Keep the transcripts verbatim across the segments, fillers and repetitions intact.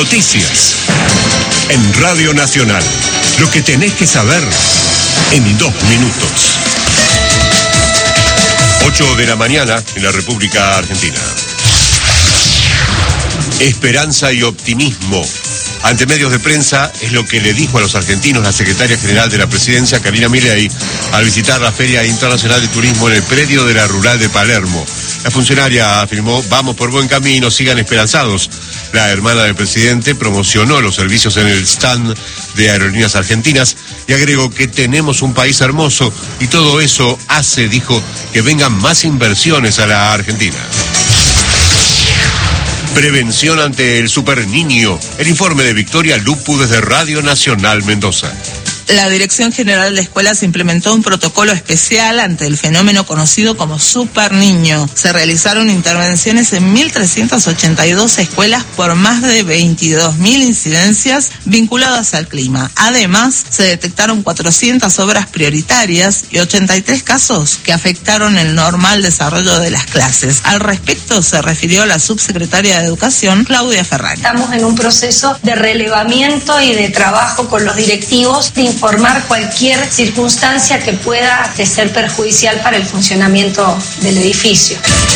Noticias. En Radio Nacional. Lo que tenés que saber en dos minutos. ocho de la mañana en la República Argentina. Esperanza y optimismo. Ante medios de prensa es lo que le dijo a los argentinos la secretaria general de la Presidencia, Karina Milei, al visitar la Feria Internacional de Turismo en el predio de la Rural de Palermo. La funcionaria afirmó: vamos por buen camino, sigan esperanzados. La hermana del presidente promocionó los servicios en el stand de Aerolíneas Argentinas y agregó que tenemos un país hermoso y todo eso hace, dijo, que vengan más inversiones a la Argentina. Prevención ante el superniño. El informe de Victoria Lupu desde Radio Nacional Mendoza. La Dirección General de Escuelas implementó un protocolo especial ante el fenómeno conocido como superniño. Se realizaron intervenciones en mil trescientas ochenta y dos escuelas por más de veintidós mil incidencias vinculadas al clima. Además, se detectaron cuatrocientas obras prioritarias y ochenta y tres casos que afectaron el normal desarrollo de las clases. Al respecto, se refirió la subsecretaria de Educación, Claudia Ferrari. Estamos en un proceso de relevamiento y de trabajo con los directivos de informar cualquier circunstancia que pueda ser perjudicial para el funcionamiento del edificio.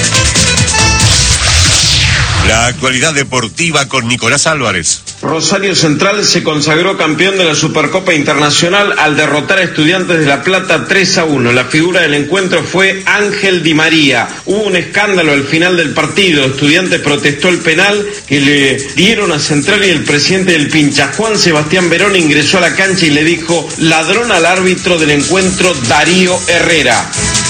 La actualidad deportiva con Nicolás Álvarez. Rosario Central se consagró campeón de la Supercopa Internacional al derrotar a Estudiantes de La Plata tres a uno. La figura del encuentro fue Ángel Di María. Hubo un escándalo al final del partido. Estudiantes protestó el penal que le dieron a Central y el presidente del Pincha, Juan Sebastián Verón, ingresó a la cancha y le dijo ladrón al árbitro del encuentro, Darío Herrera.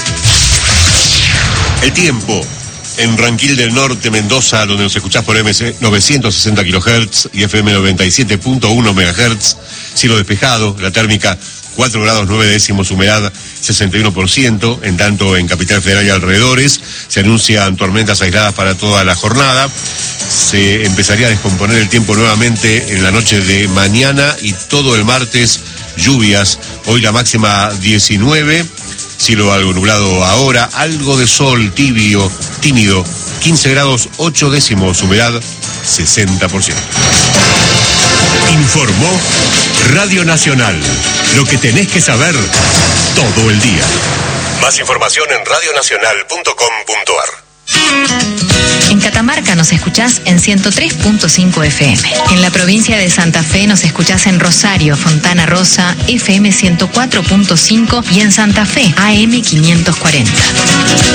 El tiempo. En Ranquil del Norte, Mendoza, donde nos escuchás por M C novecientos sesenta kilohertz y F M noventa y siete punto uno megahertz, cielo despejado, la térmica cuatro grados nueve décimos, humedad sesenta y uno por ciento, en tanto en Capital Federal y alrededores se anuncian tormentas aisladas para toda la jornada. Se empezaría a descomponer el tiempo nuevamente en la noche de mañana y todo el martes lluvias. Hoy la máxima diecinueve. Cielo algo nublado ahora, algo de sol tibio, tímido, quince grados ocho décimos, humedad sesenta por ciento. Informó Radio Nacional. Lo que tenés que saber todo el día. Más información en radio nacional punto com punto a r. En Catamarca nos escuchás en ciento tres punto cinco F M. En la provincia de Santa Fe nos escuchás en Rosario, Fontana Rosa, F M ciento cuatro punto cinco y en Santa Fe, A M quinientos cuarenta.